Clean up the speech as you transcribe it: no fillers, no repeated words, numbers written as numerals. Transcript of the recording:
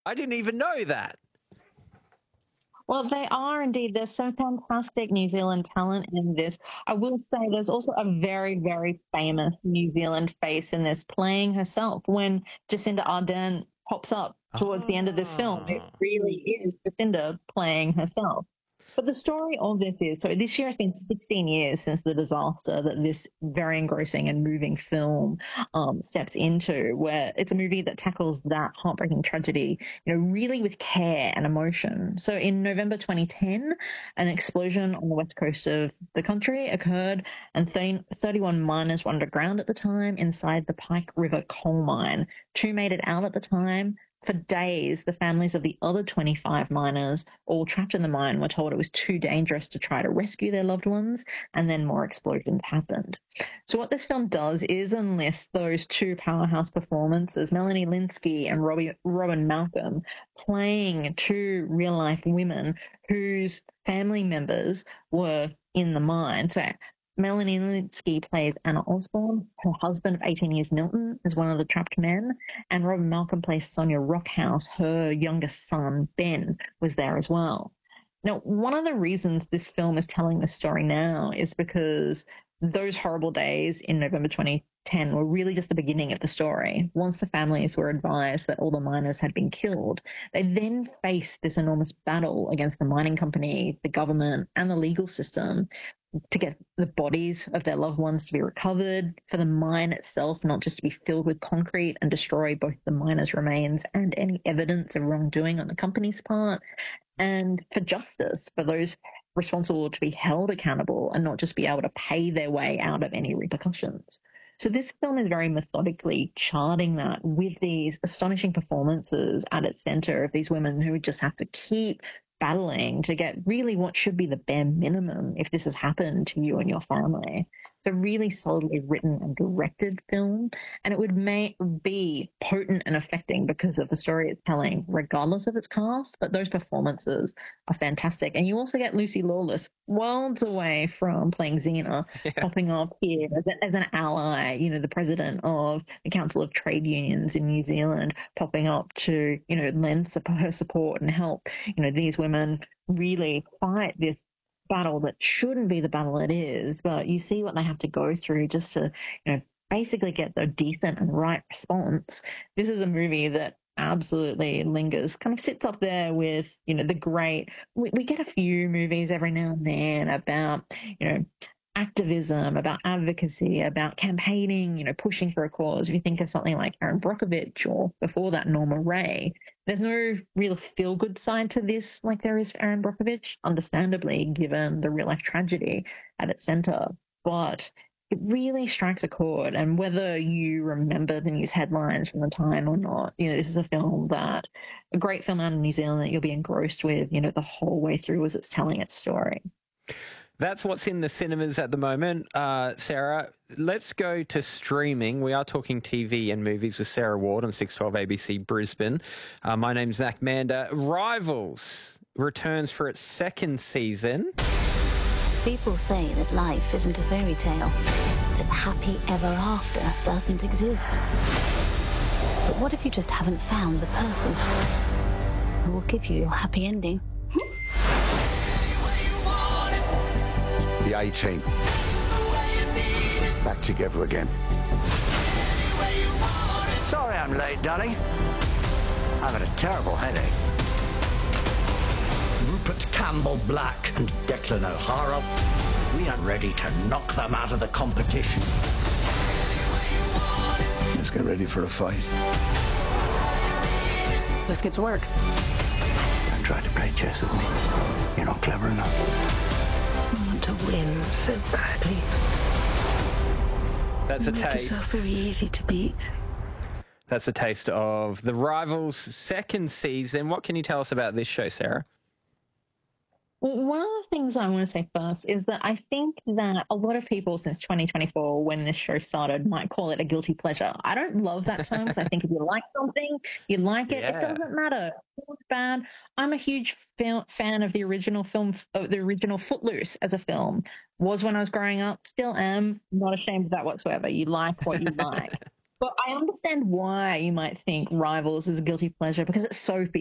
I didn't even know that. Well, they are indeed. There's some fantastic New Zealand talent in this. I will say there's also a very, very famous New Zealand face in this playing herself. When Jacinda Ardern pops up towards the end of this film, it really is Jacinda playing herself. But the story of this is, so this year has been 16 years since the disaster that this very engrossing and moving film steps into, where it's a movie that tackles that heartbreaking tragedy, really with care and emotion. So in November 2010, an explosion on the west coast of the country occurred, and 31 miners were underground at the time inside the Pike River coal mine. 2 made it out at the time. For days, the families of the other 25 miners, all trapped in the mine, were told it was too dangerous to try to rescue their loved ones, and then more explosions happened. So what this film does is enlist those 2 powerhouse performances, Melanie Lynskey and Robin Malcolm, playing 2 real-life women whose family members were in the mine. So Melanie Lynskey plays Anna Osborne. Her husband of 18 years, Milton, is one of the trapped men. And Robin Malcolm plays Sonia Rockhouse. Her youngest son, Ben, was there as well. Now, one of the reasons this film is telling this story now is because those horrible days in November 2010 were really just the beginning of the story. Once the families were advised that all the miners had been killed, they then faced this enormous battle against the mining company, the government, and the legal system to get the bodies of their loved ones to be recovered, for the mine itself not just to be filled with concrete and destroy both the miners' remains and any evidence of wrongdoing on the company's part, and for justice for those responsible to be held accountable and not just be able to pay their way out of any repercussions. So this film is very methodically charting that with these astonishing performances at its center of these women who just have to keep battling to get really what should be the bare minimum if this has happened to you and your family. It's a really solidly written and directed film, and it would be potent and affecting because of the story it's telling, regardless of its cast. But those performances are fantastic. And you also get Lucy Lawless, worlds away from playing Xena, popping up here as an ally, the president of the Council of Trade Unions in New Zealand, popping up to, lend her support and help, these women really fight this battle that shouldn't be the battle it is, but you see what they have to go through just to, basically get the decent and right response. This is a movie that absolutely lingers, kind of sits up there with, the great, we get a few movies every now and then about, activism, about advocacy, about campaigning, pushing for a cause. If you think of something like Aaron Brockovich or before that, Norma Ray, there's no real feel-good side to this like there is for Aaron Brockovich, understandably, given the real-life tragedy at its center. But it really strikes a chord, and whether you remember the news headlines from the time or not, this is a film that, a great film out of New Zealand that you'll be engrossed with, the whole way through as it's telling its story. That's what's in the cinemas at the moment. Sarah, let's go to streaming. We are talking TV and movies with Sarah Ward on 612 ABC Brisbane. My name's Zach Mander. Rivals returns for its 2nd season. People say that life isn't a fairy tale, that happy ever after doesn't exist. But what if you just haven't found the person who will give you your happy ending? The A-Team. Back together again. Sorry I'm late, darling. I've had a terrible headache. Rupert Campbell-Black and Declan O'Hara. We are ready to knock them out of the competition. Let's get ready for a fight. Let's get to work. Don't try to play chess with me. You're not clever enough. I want to win so badly. That's a Make taste. yourself very easy to beat. That's a taste of The Rivals' 2nd season. What can you tell us about this show, Sarah? Well, one of the things I want to say first is that I think that a lot of people since 2024, when this show started, might call it a guilty pleasure. I don't love that term because I think if you like something, you like it. Yeah. It doesn't matter. It's bad. I'm a huge fan of the original film, the original Footloose as a film. Was when I was growing up, still am. Not ashamed of that whatsoever. You like what you like. But I understand why you might think Rivals is a guilty pleasure because it's soapy.